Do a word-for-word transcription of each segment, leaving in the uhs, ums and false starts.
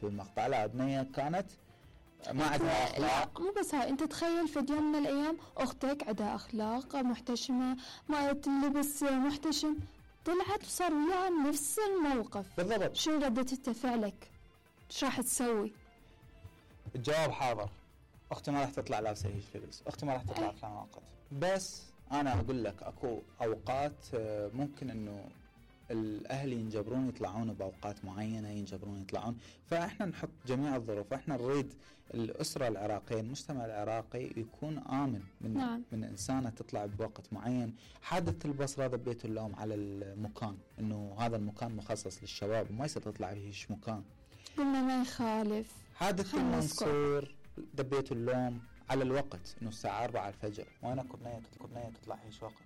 في المقطع، لا بنية كانت ما عندها أخلاق. لا مو بس هاي، أنت تخيل في يوم من الأيام أختك عندها أخلاق محتشمة، ما تلبس محتشم، طلعت وصار وياها نفس الموقف. بالضبط. شو ردة فعلك؟ شو راح تسوي؟ الجواب حاضر. أختي ما راح تطلع لابسة هيج لبس، أختي ما راح تطلع في مواقف. بس أنا أقول لك أكو أوقات ممكن إنه الأهل ينجبرون يطلعون بأوقات معينة، ينجبرون يطلعون، فإحنا نحط جميع الظروف. إحنا نريد الأسرة العراقية، المجتمع العراقي يكون آمن من, نعم. من إنسانة تطلع بوقت معين. حادث البصرة ذبيت اللوم على المكان، إنه هذا المكان مخصص للشباب وما يصير تطلع بهيش مكان. قلنا ما يخالف. حادث المنصور دبيت اللوم على الوقت، إنه الساعة أربعة الفجر وأنا كرنية كرنية تطلع هيش وقت.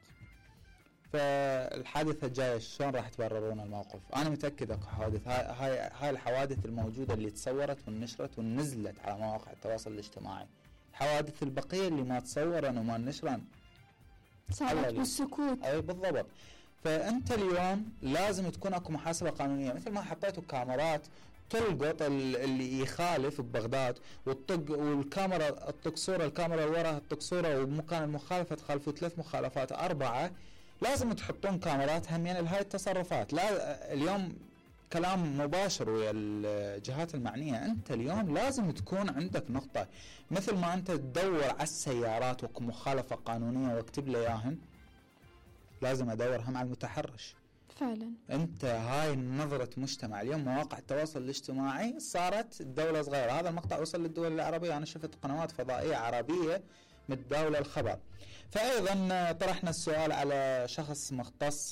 فالحادثة الجاية شلون راح تبررون الموقف؟ أنا متأكد أكو حوادث. هاي هاي هاي الحوادث الموجودة اللي تصورت ونشرت ونزلت على مواقع التواصل الاجتماعي، الحوادث البقية اللي ما تصورن وما نشرن صارت بالسكوت. أي بالضبط. فأنت اليوم لازم تكون أكو محاسبة قانونية، مثل ما حطيتوا كاميرات تلقط اللي يخالف ببغداد والطق، والكاميرا الطق صورة، الكاميرا ورا الطق صورة، ومكان المخالفة تخالفوا ثلاث مخالفات أربعة، لازم تحطون كاميرات همين لهاي التصرفات. لا اليوم كلام مباشر ويا الجهات المعنية. أنت اليوم لازم تكون عندك نقطة، مثل ما أنت تدور على السيارات وكمخالفة قانونية واكتب لي إياهن، لازم أدور هم على المتحرش. فعلا. أنت هاي نظرة مجتمع اليوم. مواقع التواصل الاجتماعي صارت الدولة صغيرة. هذا المقطع وصل للدول العربية، أنا شفت قنوات فضائية عربية متداولة الخبر. فأيضا طرحنا السؤال على شخص مختص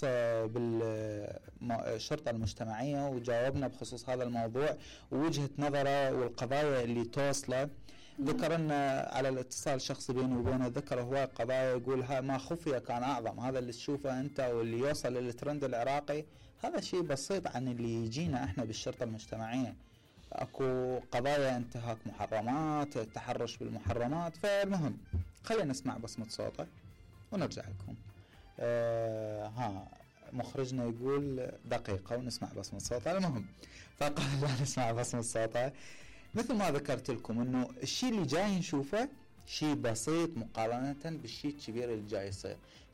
بالشرطة المجتمعية وجاوبنا بخصوص هذا الموضوع ووجهة نظره والقضايا اللي توصله. ذكر لنا على الاتصال الشخصي بيني وبينه، ذكر هواي قضايا، يقول ما خفي كان أعظم. هذا اللي تشوفه أنت واللي يوصل للترند العراقي هذا شيء بسيط عن اللي يجينا احنا بالشرطة المجتمعية. اكو قضايا انتهاك محرمات، تحرش بالمحرمات. فالمهم خلينا نسمع بصمة صوته ونرجع لكم. آه ها مخرجنا يقول دقيقة ونسمع بصمة صوته. المهم فقال لا نسمع بصمة صوته. مثل ما ذكرت لكم انه الشيء اللي جاي نشوفه شيء بسيط مقارنة بالشيء الكبير اللي جاي يصير.